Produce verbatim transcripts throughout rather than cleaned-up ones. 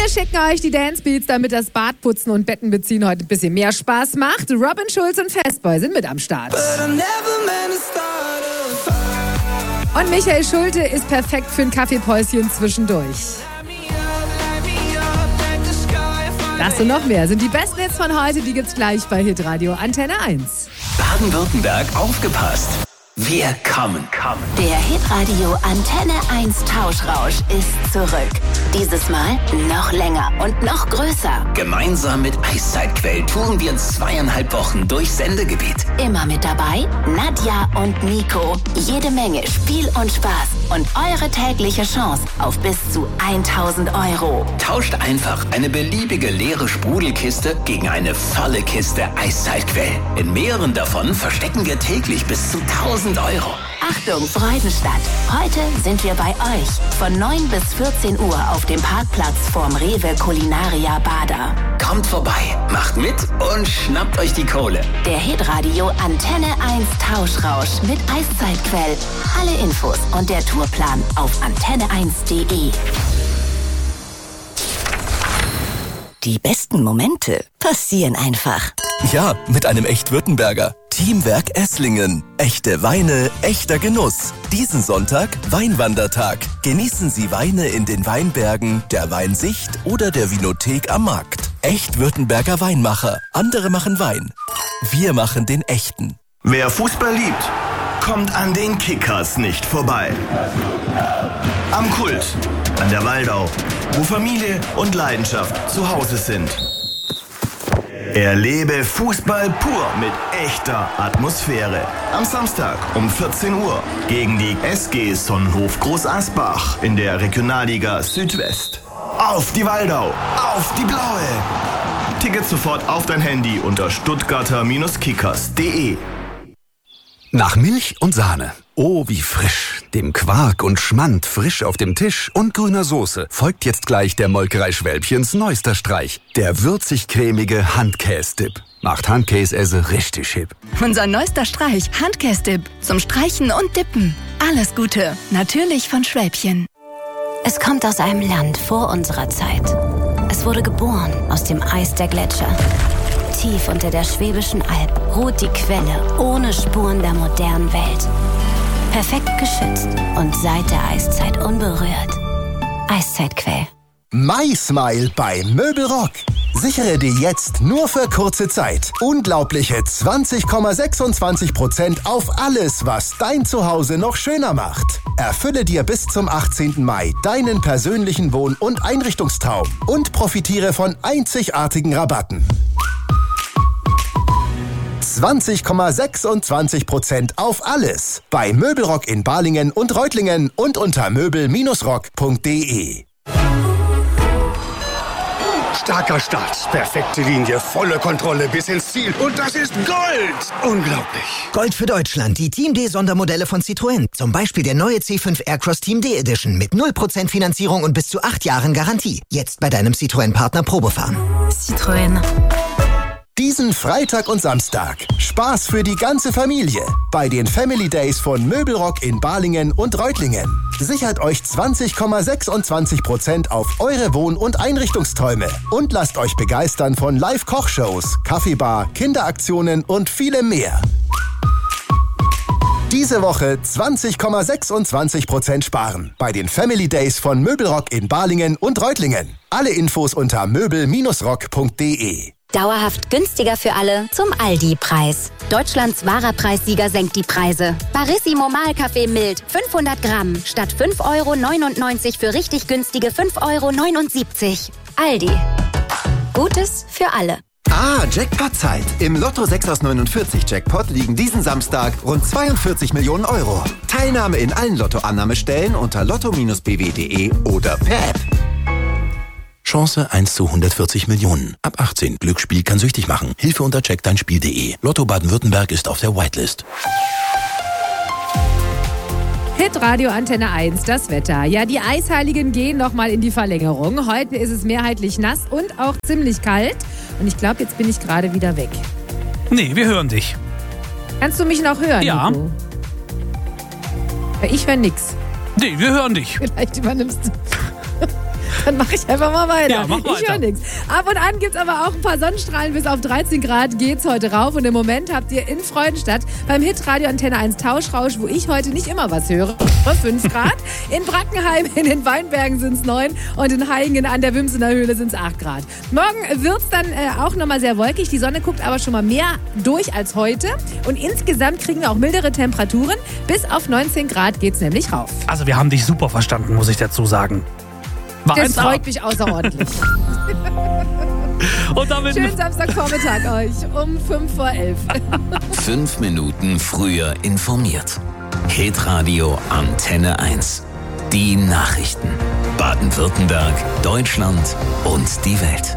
Wir schicken euch die Dancebeats, damit das Badputzen und Bettenbeziehen heute ein bisschen mehr Spaß macht. Robin Schulz und Fastboy sind mit am Start. Und Michael Schulte ist perfekt für ein Kaffeepäuschen zwischendurch. Das und noch mehr sind die besten Hits von heute, die gibt's gleich bei Hitradio Antenne eins. Baden-Württemberg, aufgepasst! Wir kommen, kommen. Der Hitradio Antenne eins Tauschrausch ist zurück. Dieses Mal noch länger und noch größer. Gemeinsam mit Eiszeitquell touren wir in zweieinhalb Wochen durchs Sendegebiet. Immer mit dabei Nadja und Nico. Jede Menge Spiel und Spaß und eure tägliche Chance auf bis zu tausend Euro. Tauscht einfach eine beliebige leere Sprudelkiste gegen eine volle Kiste Eiszeitquell. In mehreren davon verstecken wir täglich bis zu tausend Euro. Achtung, Freudenstadt. Heute sind wir bei euch. Von neun bis vierzehn Uhr auf dem Parkplatz vorm Rewe Culinaria Bader. Kommt vorbei, macht mit und schnappt euch die Kohle. Der Hitradio Antenne eins Tauschrausch mit Eiszeitquell. Alle Infos und der Tourplan auf antenne eins punkt de. Die besten Momente passieren einfach. Ja, mit einem Echt-Württemberger. Teamwerk Esslingen. Echte Weine, echter Genuss. Diesen Sonntag Weinwandertag. Genießen Sie Weine in den Weinbergen, der Weinsicht oder der Winothek am Markt. Echt-Württemberger Weinmacher. Andere machen Wein. Wir machen den echten. Wer Fußball liebt, kommt an den Kickers nicht vorbei. Am Kult, an der Waldau, wo Familie und Leidenschaft zu Hause sind. Erlebe Fußball pur mit echter Atmosphäre. Am Samstag um vierzehn Uhr gegen die S G Sonnenhof Groß Asbach in der Regionalliga Südwest. Auf die Waldau, auf die Blaue. Ticket sofort auf dein Handy unter stuttgarter Kickers punkt de. Nach Milch und Sahne. Oh, wie frisch. Dem Quark und Schmand frisch auf dem Tisch und grüner Soße folgt jetzt gleich der Molkerei Schwälbchens neuester Streich. Der würzig-cremige Handkäse-Dip. Macht Handkäse richtig hip. Unser neuester Streich, Handkäse-Dip. Zum Streichen und Dippen. Alles Gute. Natürlich von Schwälbchen. Es kommt aus einem Land vor unserer Zeit. Es wurde geboren aus dem Eis der Gletscher. Tief unter der Schwäbischen Alb ruht die Quelle ohne Spuren der modernen Welt. Perfekt geschützt und seit der Eiszeit unberührt. Eiszeitquell. MySmile bei Möbelrock. Sichere dir jetzt nur für kurze Zeit unglaubliche zwanzig Komma sechsundzwanzig Prozent auf alles, was dein Zuhause noch schöner macht. Erfülle dir bis zum achtzehnten Mai deinen persönlichen Wohn- und Einrichtungstraum und profitiere von einzigartigen Rabatten. zwanzig Komma sechsundzwanzig Prozent auf alles bei Möbelrock in Balingen und Reutlingen und unter möbel rock punkt de. Starker Start, perfekte Linie, volle Kontrolle bis ins Ziel. Und das ist Gold! Unglaublich. Gold für Deutschland, die Team D Sondermodelle von Citroën. Zum Beispiel der neue C fünf Aircross Team D Edition mit null Prozent Finanzierung und bis zu acht Jahren Garantie. Jetzt bei deinem Citroën-Partner Probefahren. Citroën. Diesen Freitag und Samstag Spaß für die ganze Familie bei den Family Days von Möbelrock in Balingen und Reutlingen. Sichert euch zwanzig Komma sechsundzwanzig Prozent auf eure Wohn- und Einrichtungsträume und lasst euch begeistern von Live-Kochshows, Kaffeebar, Kinderaktionen und vielem mehr. Diese Woche zwanzig Komma sechsundzwanzig Prozent sparen bei den Family Days von Möbelrock in Balingen und Reutlingen. Alle Infos unter möbel rock punkt de. Dauerhaft günstiger für alle zum Aldi-Preis. Deutschlands wahrer Preissieger senkt die Preise. Barissimo Mahlkaffee mild, fünfhundert Gramm, statt fünf Euro neunundneunzig für richtig günstige fünf Euro neunundsiebzig. Aldi. Gutes für alle. Ah, Jackpot-Zeit. Im Lotto sechs aus neunundvierzig Jackpot liegen diesen Samstag rund zweiundvierzig Millionen Euro. Teilnahme in allen Lottoannahmestellen unter lotto Bindestrich b w punkt de oder per App. Chance eins zu hundertvierzig Millionen. Ab achtzehn. Glücksspiel kann süchtig machen. Hilfe unter check dein Spiel punkt de. Lotto Baden-Württemberg ist auf der Whitelist. Hitradio Antenne eins, das Wetter. Ja, die Eisheiligen gehen nochmal in die Verlängerung. Heute ist es mehrheitlich nass und auch ziemlich kalt. Und ich glaube, jetzt bin ich gerade wieder weg. Nee, wir hören dich. Kannst du mich noch hören, Ja. Nico? Ich höre nix. Nee, wir hören dich. Vielleicht übernimmst du... Dann mache ich einfach mal weiter. Ja, mach weiter. Ich höre nichts. Ab und an gibt es aber auch ein paar Sonnenstrahlen. Bis auf dreizehn Grad geht's heute rauf. Und im Moment habt ihr in Freudenstadt beim Hitradio Antenne eins Tauschrausch, wo ich heute nicht immer was höre, fünf Grad. In Brackenheim in den Weinbergen sind es neun und in Haingen an der Wimsener Höhle sind es acht Grad. Morgen wird es dann äh, auch nochmal sehr wolkig. Die Sonne guckt aber schon mal mehr durch als heute. Und insgesamt kriegen wir auch mildere Temperaturen. Bis auf neunzehn Grad geht es nämlich rauf. Also wir haben dich super verstanden, muss ich dazu sagen. War das freut mich außerordentlich. Und damit schönen Samstagvormittag euch um fünf vor elf. Fünf Minuten früher informiert. Hitradio Antenne eins. Die Nachrichten. Baden-Württemberg, Deutschland und die Welt.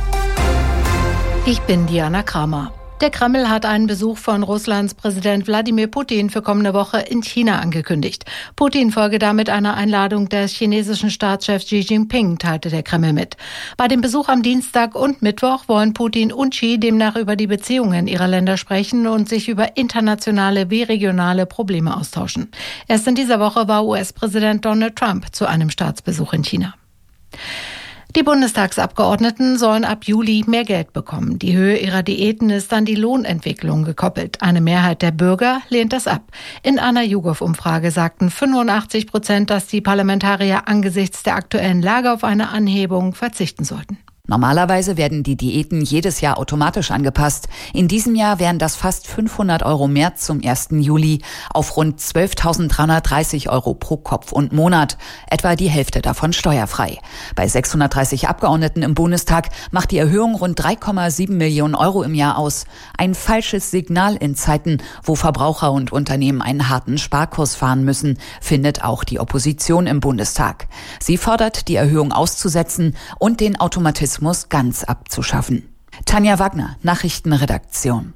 Ich bin Diana Kramer. Der Kreml hat einen Besuch von Russlands Präsident Wladimir Putin für kommende Woche in China angekündigt. Putin folge damit einer Einladung des chinesischen Staatschefs Xi Jinping, teilte der Kreml mit. Bei dem Besuch am Dienstag und Mittwoch wollen Putin und Xi demnach über die Beziehungen ihrer Länder sprechen und sich über internationale wie regionale Probleme austauschen. Erst in dieser Woche war U S-Präsident Donald Trump zu einem Staatsbesuch in China. Die Bundestagsabgeordneten sollen ab Juli mehr Geld bekommen. Die Höhe ihrer Diäten ist an die Lohnentwicklung gekoppelt. Eine Mehrheit der Bürger lehnt das ab. In einer YouGov-Umfrage sagten fünfundachtzig Prozent, dass die Parlamentarier angesichts der aktuellen Lage auf eine Anhebung verzichten sollten. Normalerweise werden die Diäten jedes Jahr automatisch angepasst. In diesem Jahr wären das fast fünfhundert Euro mehr zum ersten Juli auf rund zwölftausenddreihundertdreißig Euro pro Kopf und Monat. Etwa die Hälfte davon steuerfrei. Bei sechshundertdreißig Abgeordneten im Bundestag macht die Erhöhung rund drei Komma sieben Millionen Euro im Jahr aus. Ein falsches Signal in Zeiten, wo Verbraucher und Unternehmen einen harten Sparkurs fahren müssen, findet auch die Opposition im Bundestag. Sie fordert, die Erhöhung auszusetzen und den Automatismus ganz abzuschaffen. Tanja Wagner, Nachrichtenredaktion.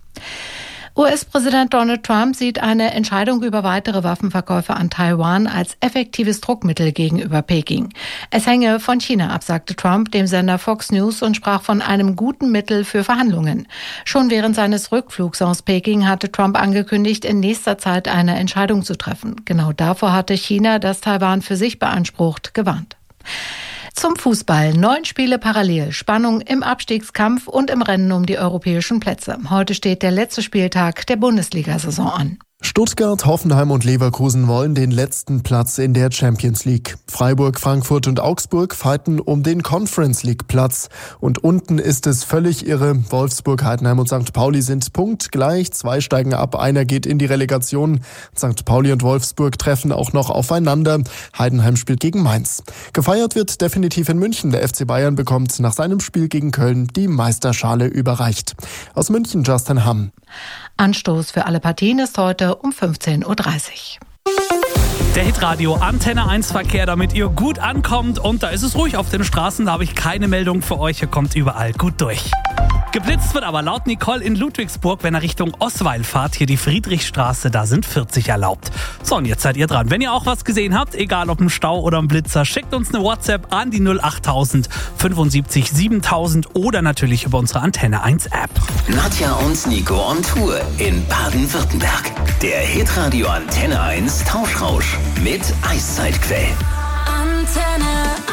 U S-Präsident Donald Trump sieht eine Entscheidung über weitere Waffenverkäufe an Taiwan als effektives Druckmittel gegenüber Peking. Es hänge von China ab, sagte Trump dem Sender Fox News und sprach von einem guten Mittel für Verhandlungen. Schon während seines Rückflugs aus Peking hatte Trump angekündigt, in nächster Zeit eine Entscheidung zu treffen. Genau davor hatte China, das Taiwan für sich beansprucht, gewarnt. Zum Fußball. Neun Spiele parallel. Spannung im Abstiegskampf und im Rennen um die europäischen Plätze. Heute steht der letzte Spieltag der Bundesliga-Saison an. Stuttgart, Hoffenheim und Leverkusen wollen den letzten Platz in der Champions League. Freiburg, Frankfurt und Augsburg fighten um den Conference League Platz. Und unten ist es völlig irre. Wolfsburg, Heidenheim und Sankt Pauli sind punktgleich. Zwei steigen ab, einer geht in die Relegation. Sankt Pauli und Wolfsburg treffen auch noch aufeinander. Heidenheim spielt gegen Mainz. Gefeiert wird definitiv in München. Der F C Bayern bekommt nach seinem Spiel gegen Köln die Meisterschale überreicht. Aus München Justin Hamm. Anstoß für alle Partien ist heute um fünfzehn Uhr dreißig. Der Hitradio Antenne eins Verkehr, damit ihr gut ankommt. Und da ist es ruhig auf den Straßen, da habe ich keine Meldung für euch. Ihr kommt überall gut durch. Geblitzt wird aber laut Nicole in Ludwigsburg, wenn ihr Richtung Osweil fahrt. Hier die Friedrichstraße, da sind vierzig erlaubt. So, und jetzt seid ihr dran. Wenn ihr auch was gesehen habt, egal ob ein Stau oder ein Blitzer, schickt uns eine WhatsApp an die null acht null null fünf sieben sieben oder natürlich über unsere Antenne eins App. Nadja und Nico on Tour in Baden-Württemberg. Der Hitradio Antenne eins Tauschrausch mit Eiszeitquell. Antenne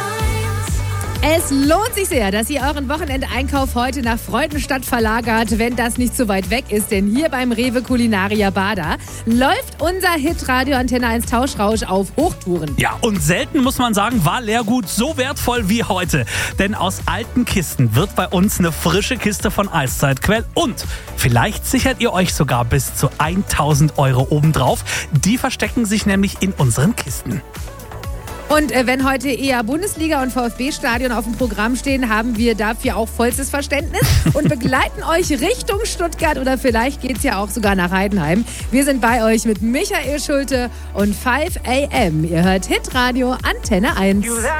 Es lohnt sich sehr, dass ihr euren Wochenendeinkauf heute nach Freudenstadt verlagert, wenn das nicht so weit weg ist. Denn hier beim Rewe Culinaria Bader läuft unser Hitradio Antenne eins Tauschrausch auf Hochtouren. Ja, und selten, muss man sagen, war Leergut so wertvoll wie heute. Denn aus alten Kisten wird bei uns eine frische Kiste von Eiszeitquell. Und vielleicht sichert ihr euch sogar bis zu tausend Euro obendrauf. Die verstecken sich nämlich in unseren Kisten. Und äh, wenn heute eher Bundesliga und VfB-Stadion auf dem Programm stehen, haben wir dafür auch vollstes Verständnis und begleiten euch Richtung Stuttgart oder vielleicht geht's ja auch sogar nach Heidenheim. Wir sind bei euch mit Michael Schulte und fünf a m. Ihr hört Hitradio Antenne eins.